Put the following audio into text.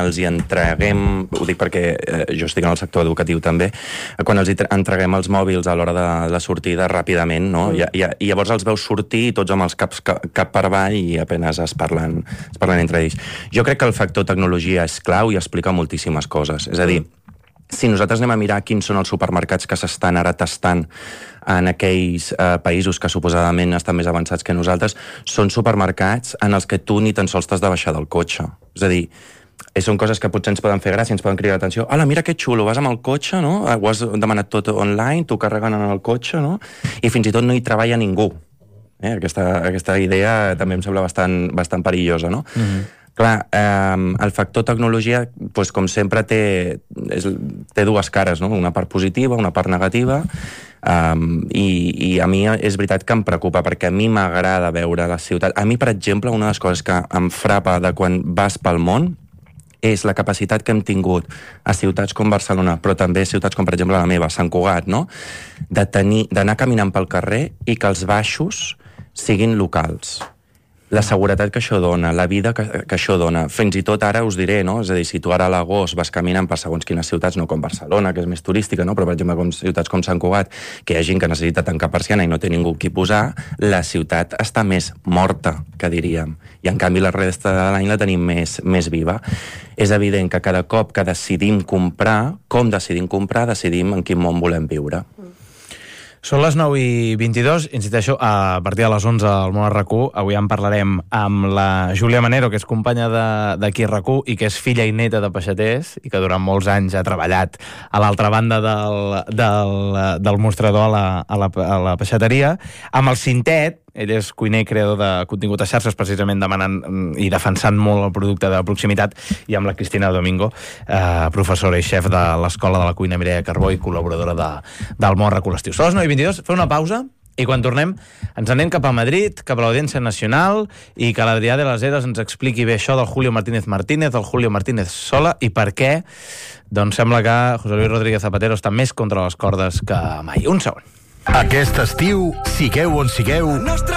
els hi entreguem, ho dic perquè jo estic en el sector educatiu també, quan els hi entreguem els mòbils a l'hora de la sortida ràpidament, no? I llavors els veus sortir tots amb els caps cap per avall i apenas es parlen entre ells. Jo crec que el factor tecnologia és clau i explica moltíssimes coses. És a dir, si nosaltres anem a mirar quins són els supermercats que s'estan ara tastant en aquells països que suposadament estan més avançats que nosaltres, són supermercats en els que tu ni tan sols t'has de baixar del cotxe. És a dir, són coses que potser ens poden fer gràcia, ens poden cridar l'atenció. Hola, mira que xulo, vas amb el cotxe, no? Ho has demanat tot online, t'ho carreguen en el cotxe, no? I fins i tot no hi treballa ningú. Aquesta idea també em sembla bastant perillosa, no? Clar, el factor tecnologia, doncs, com sempre, té dues cares, no? Una part positiva, una part negativa, i a mi és veritat que em preocupa, perquè a mi m'agrada veure la ciutat. A mi, per exemple, una de les coses que em frapa de quan vas pel món és la capacitat que hem tingut a ciutats com Barcelona, però també a ciutats com, per exemple, la meva, Sant Cugat, no? D'anar caminant pel carrer i que els baixos siguin locals. La seguretat que això dona, la vida que això dona. Fins i tot ara us diré, no? És a dir, si tu ara a l'agost vas caminant per segons quines ciutats, no com Barcelona, que és més turística, no? Però, per exemple, com ciutats com Sant Cugat, que hi ha gent que necessita tancar persiana i no té ningú qui posar, la ciutat està més morta, que diríem. I, en canvi, la resta de l'any la tenim més viva. És evident que cada cop que decidim comprar, decidim en quin món volem viure. Són les 9:22, insisteixo, a partir de les 11 al Món RAC1. Avui en parlarem amb la Júlia Manero, que és companya d'aquí RAC1 i que és filla i neta de peixaters i que durant molts anys ha treballat a l'altra banda del mostrador a la peixateria. Amb el Cintet, ell és cuiner i creador de contingut a xarxes, precisament demanant i defensant molt el producte de proximitat, i amb la Cristina Domingo, professora i xef de l'Escola de la Cuina Mireia Carbó i col·laboradora del Món RAC1 l'estiu. Són les 9:22, fem una pausa i quan tornem ens anem cap a Madrid, cap a l'Audiència Nacional, i que l'Adrià de les Heres ens expliqui bé això del Julio Martínez Martínez, del Julio Martínez Sola, i per què doncs sembla que José Luis Rodríguez Zapatero està més contra les cordes que mai. Un segon. Aquest estiu, sigueu on sigueu,